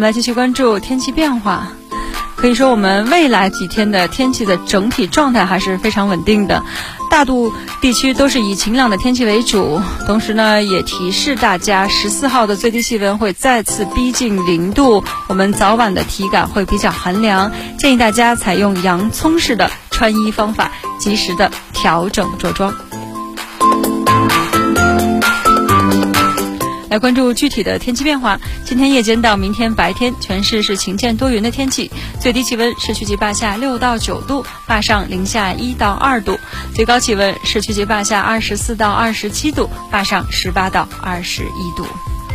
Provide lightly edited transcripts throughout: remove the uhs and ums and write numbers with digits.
们来继续关注天气变化。可以说我们未来几天的天气的整体状态还是非常稳定的，大多地区都是以晴朗的天气为主。同时呢，也提示大家14号的最低气温会再次逼近0度，我们早晚的体感会比较寒凉，建议大家采用洋葱式的穿衣方法，及时的调整着装。来关注具体的天气变化。今天夜间到明天白天，全市是晴间多云的天气，最低气温市区及坝下6到9度，坝上零下1到2度，最高气温市区及坝下24到27度，坝上18到21度。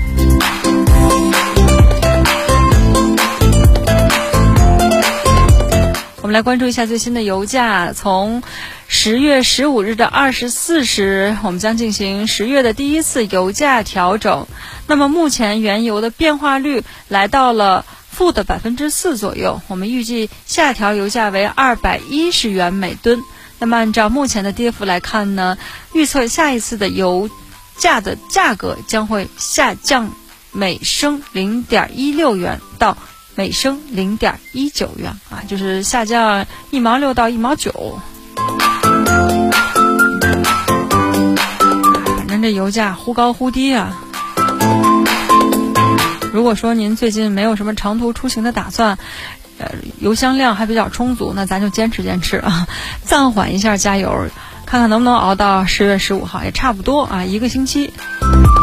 我们来关注一下最新的油价。从10月15日的24时，我们将进行10月的第一次油价调整。那么目前原油的变化率来到了负的4%左右，我们预计下调油价为210元每吨。那么按照目前的跌幅来看呢，预测下一次的油价的价格将会下降每升0.16元到每升0.19元啊，就是下降1毛6到1毛9。反正这油价忽高忽低啊。如果说您最近没有什么长途出行的打算，油箱量还比较充足，那咱就坚持坚持啊，暂缓一下加油，看看能不能熬到10月15号，也差不多啊，1个星期。